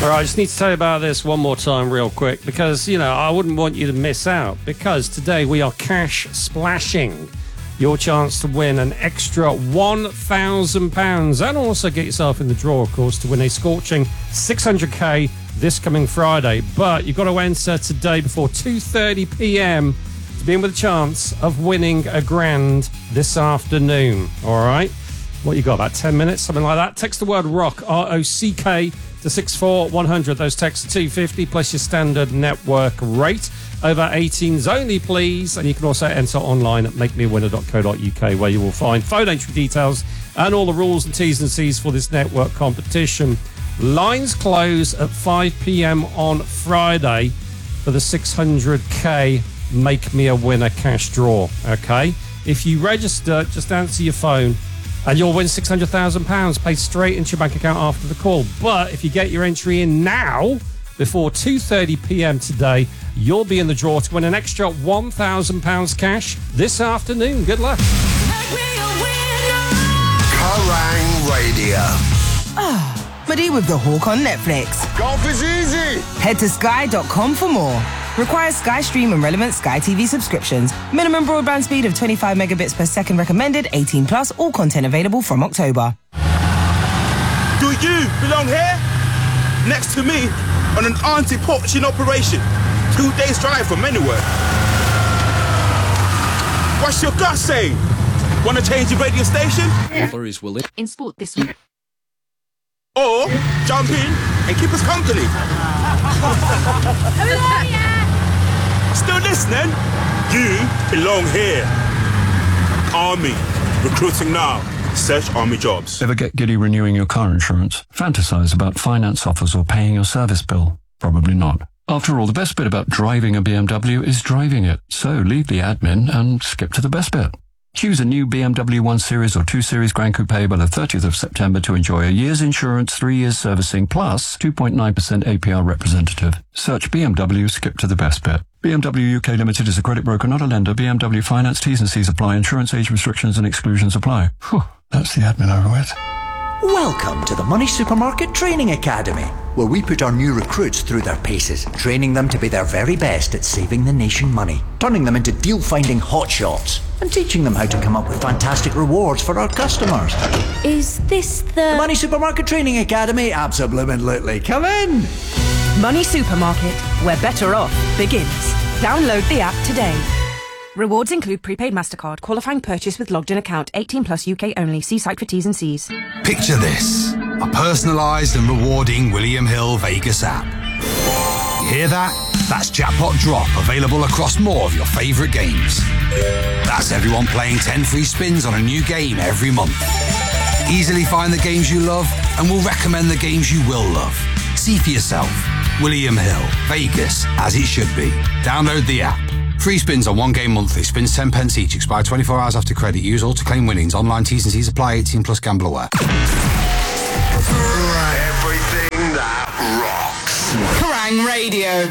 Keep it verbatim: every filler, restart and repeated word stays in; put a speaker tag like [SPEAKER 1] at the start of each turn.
[SPEAKER 1] All right, I just need to tell you about this one more time real quick because, you know, I wouldn't want you to miss out because today we are cash splashing your chance to win an extra one thousand pounds and also get yourself in the draw, of course, to win a scorching six hundred k this coming Friday. But you've got to enter today before two thirty p.m. to be in with a chance of winning a grand this afternoon. All right? What you got, about ten minutes, something like that? Text the word ROCK, R O C K, to six four one hundred. Those texts two fifty plus your standard network rate. Over eighteens only, please. And you can also enter online at make me a winner dot co dot uk, where you will find phone entry details and all the rules and T's and C's for this network competition. Lines close at five p.m. on Friday for the six hundred k Make Me a Winner cash draw, okay? If you register, just answer your phone and you'll win six hundred thousand pounds paid straight into your bank account after the call. But if you get your entry in now, before two thirty p.m. today, you'll be in the draw to win an extra one thousand pounds cash this afternoon. Good luck.
[SPEAKER 2] Kerrang Radio.
[SPEAKER 3] Ah, Buddy with the Hawk on Netflix.
[SPEAKER 2] Golf is easy.
[SPEAKER 3] Head to sky dot com for more. Requires Sky Stream and relevant Sky T V subscriptions. Minimum broadband speed of twenty-five megabits per second recommended. eighteen plus. All content available from October.
[SPEAKER 4] Do you belong here? Next to me on an anti-poaching operation. Two days drive from anywhere. What's your gut saying? Want to change the radio station?
[SPEAKER 5] Is will it
[SPEAKER 6] in sport this week.
[SPEAKER 4] Or jump in and keep us company. Still listening? You belong here. Army. Recruiting now. Search Army jobs.
[SPEAKER 7] Ever get giddy renewing your car insurance? Fantasize about finance offers or paying your service bill? Probably not. After all, the best bit about driving a B M W is driving it. So leave the admin and skip to the best bit. Choose a new B M W one Series or two Series Grand Coupe by the thirtieth of September to enjoy a year's insurance, three years servicing, plus two point nine percent A P R representative. Search B M W, skip to the best bit. B M W U K Limited is a credit broker, not a lender. B M W Finance, T's and C's apply. Insurance age restrictions and exclusions apply. Whew, that's the admin over with.
[SPEAKER 8] Welcome to the Money Supermarket Training Academy, where we put our new recruits through their paces, training them to be their very best at saving the nation money, turning them into deal-finding hotshots, and teaching them how to come up with fantastic rewards for our customers.
[SPEAKER 6] Is this the...
[SPEAKER 8] The Money Supermarket Training Academy? Absolutely. Come in!
[SPEAKER 9] Money Supermarket, where better off begins. Download the app today. Rewards include prepaid MasterCard, qualifying purchase with logged-in account, eighteen plus U K only. See site for T's and C's.
[SPEAKER 2] Picture this, a personalised and rewarding William Hill Vegas app. You hear that? That's Jackpot Drop, available across more of your favourite games. That's everyone playing ten free spins on a new game every month. Easily find the games you love and we'll recommend the games you will love. See for yourself. William Hill, Vegas, as it should be. Download the app. Free spins on one game monthly. Spins ten pence each. Expire twenty-four hours after credit. Use all to claim winnings. Online T's and C's apply. eighteen plus. Gamble aware. Everything that rocks.
[SPEAKER 3] Kerrang Radio.